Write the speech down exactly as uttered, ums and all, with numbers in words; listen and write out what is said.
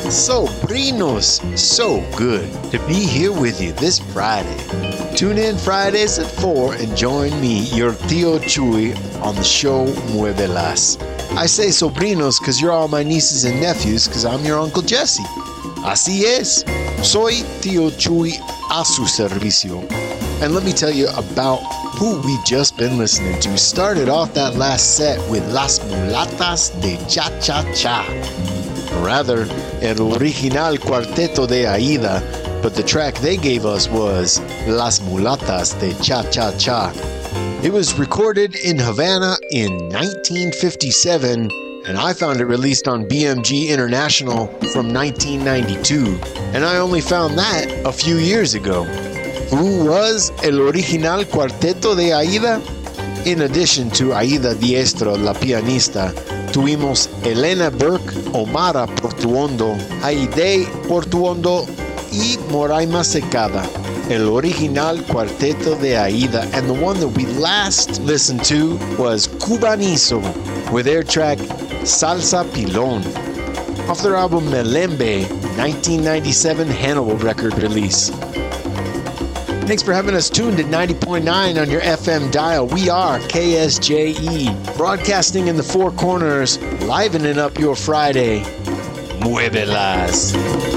Sobrinos, so good to be here with you this Friday. Tune in Fridays at four and join me, your Tío Chuy, on the show Muévelas. I say sobrinos because you're all my nieces and nephews because I'm your Uncle Jesse. Así es. Soy Tío Chuy a su servicio. And let me tell you about who we just been listening to. Started off that last set with Las Mulatas de Cha Cha Cha. Rather, el original Cuarteto de Aida, but the track they gave us was Las Mulatas de Cha Cha Cha. It was recorded in Havana in nineteen fifty-seven, and I found it released on B M G International from nineteen ninety-two, and I only found that a few years ago. Who was el original Cuarteto de Aida? In addition to Aida Diestro, la pianista, tuvimos Elena Burke, Omara Portuondo, Aide Portuondo y Moraima Secada. El original Cuarteto de Aida, and the one that we last listened to was Cubanizo with their track Salsa Pilon off their album Melembe, nineteen ninety-seven Hannibal record release. Thanks for having us tuned at ninety point nine on your F M dial. We are K S J E, broadcasting in the Four Corners, livening up your Friday. Muévelas.